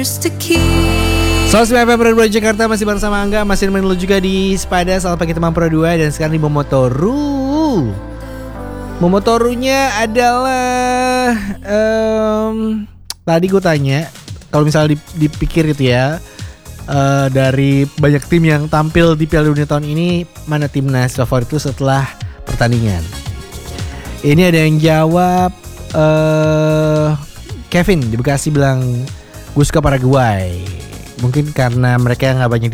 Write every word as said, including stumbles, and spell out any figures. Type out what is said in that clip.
Selamat F M Pro Jakarta, masih bersama Angga, masih menuju juga di Sepada. Selamat pagi teman Pro dua. Dan sekarang di Momotoru. Momotorunya adalah um, tadi gue tanya, kalau misalnya dipikir gitu ya, uh, dari banyak tim yang tampil di Piala Dunia tahun ini, mana timnas favorit itu setelah pertandingan? Ini ada yang jawab, uh, Kevin di Bekasi bilang gue suka Paraguay. Mungkin karena mereka nggak banyak